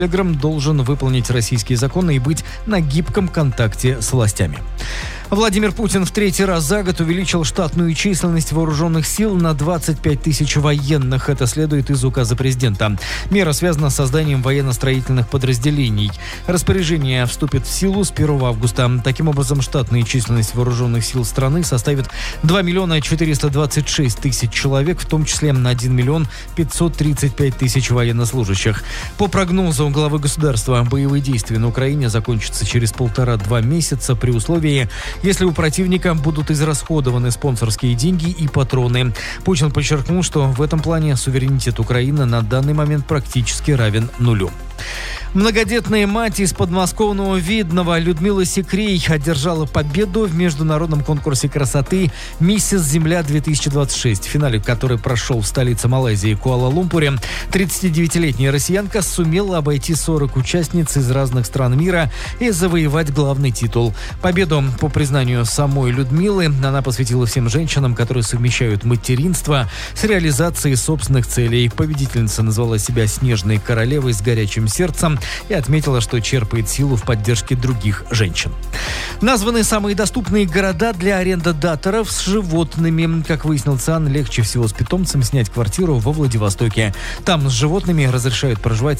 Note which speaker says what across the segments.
Speaker 1: Телеграм должен выполнить российские законы и быть на гибком контакте с властями. Владимир Путин в третий раз за год увеличил штатную численность вооруженных сил на 25 тысяч военных. Это следует из указа президента. Мера связана с созданием военно-строительных подразделений. Распоряжение вступит в силу с 1 августа. Таким образом, штатная численность вооруженных сил страны составит 2 миллиона 426 тысяч человек, в том числе на 1 миллион 535 тысяч военнослужащих. По прогнозу главы государства, боевые действия на Украине закончатся через 1,5-2 месяца при условии, если у противника будут израсходованы спонсорские деньги и патроны. Путин подчеркнул, что в этом плане суверенитет Украины на данный момент практически равен нулю. Многодетная мать из подмосковного Видного Людмила Секрей одержала победу в международном конкурсе красоты «Миссис Земля-2026», в финале который прошел в столице Малайзии Куала-Лумпуре. 39-летняя россиянка сумела обойти 40 участниц из разных стран мира и завоевать главный титул. Победу, по признанию самой Людмилы, она посвятила всем женщинам, которые совмещают материнство с реализацией собственных целей. Победительница назвала себя «Снежной королевой с горячим сердцем» и отметила, что черпает силу в поддержке других женщин. Названы самые доступные города для арендодаторов с животными. Как выяснил ЦИАН, легче всего с питомцем снять квартиру во Владивостоке. Там с животными разрешают проживать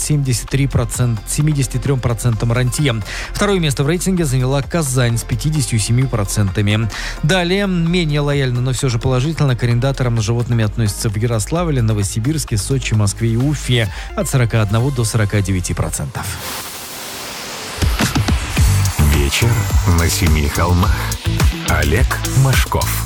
Speaker 1: 73% рантье. Второе место в рейтинге заняла Казань с 57%. Далее, менее лояльно, но все же положительно к арендаторам с животными относятся в Ярославле, Новосибирске, Сочи, Москве и Уфе от 41 до 49%.
Speaker 2: Вечер на семи холмах. Олег Машков.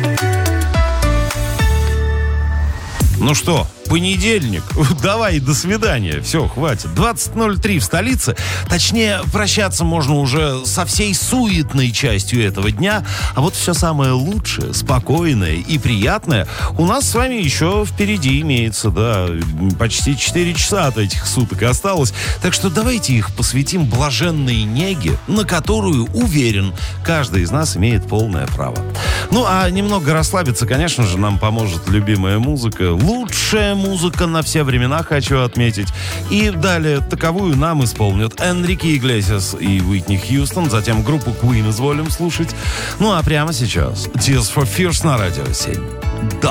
Speaker 3: Ну что, понедельник. Давай, до свидания. Все, хватит. 20:03 в столице. Точнее, прощаться можно уже со всей суетной частью этого дня. А вот все самое лучшее, спокойное и приятное у нас с вами еще впереди имеется. Да, почти 4 часа от этих суток осталось. Так что давайте их посвятим блаженной неге, на которую, уверен, каждый из нас имеет полное право. Ну, а немного расслабиться, конечно же, нам поможет любимая музыка. Лучшая музыка на все времена, хочу отметить. И далее таковую нам исполнят Энрике Иглесиас и Уитни Хьюстон. Затем группу Queen изволим слушать. Ну, а прямо сейчас Tears for Fears на Радио 7. Да.